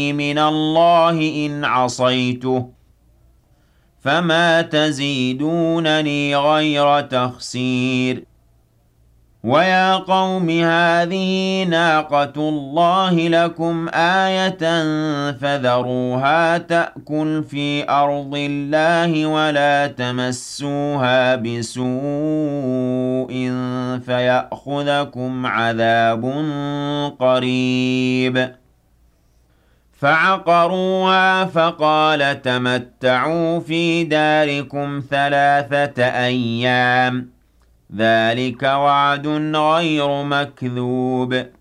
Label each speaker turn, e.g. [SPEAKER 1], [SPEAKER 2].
[SPEAKER 1] من الله إن عصيته فما تزيدونني غير تخسير ويا قوم هذه ناقة الله لكم آية فذروها تأكل في أرض الله ولا تمسوها بسوء فيأخذكم عذاب قريب فعقروها فقال تمتعوا في داركم 3 أيام ذلك وعد غير مكذوب